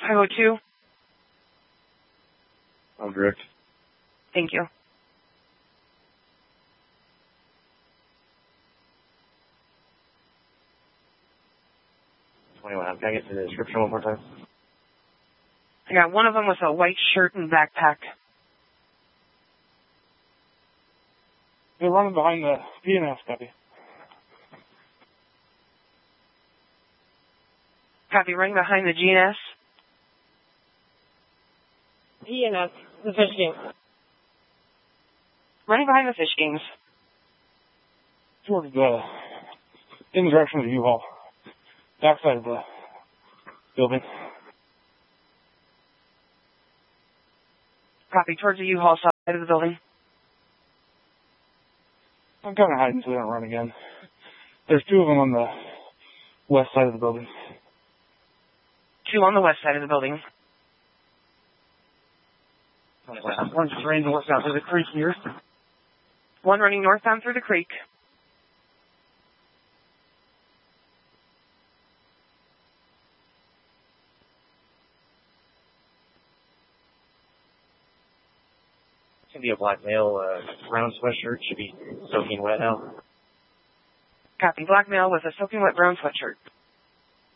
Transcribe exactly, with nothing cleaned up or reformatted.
five oh two. I'm direct. Thank you. twenty-one. Can I get the description one more time? I got one of them with a white shirt and backpack. They're running behind the P and S, copy. Copy, running behind the G N S. P and S, the fish game. Running behind the fish games. Towards the, in the direction of the U-Haul. Backside of the building. Copy, towards the U-Haul side of the building. I'm kind of hiding so they don't run again. There's two of them on the west side of the building. Two on the west side of the building. One's trained northbound through the creek here. One running northbound through the creek. It's going to be a black male, uh, brown sweatshirt. Should be soaking wet now. Copy, black male with a soaking wet brown sweatshirt.